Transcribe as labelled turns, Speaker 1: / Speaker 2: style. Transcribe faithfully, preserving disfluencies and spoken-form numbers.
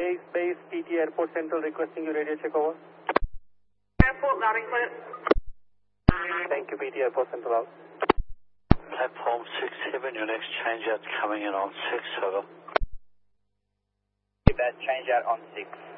Speaker 1: base, base, P T Airport Central requesting you radio check over.
Speaker 2: Airport, loud and clear.
Speaker 1: Thank you, P T Airport Central out.
Speaker 3: Platform six seven, your next change out coming in on six, over.
Speaker 4: That change out on six.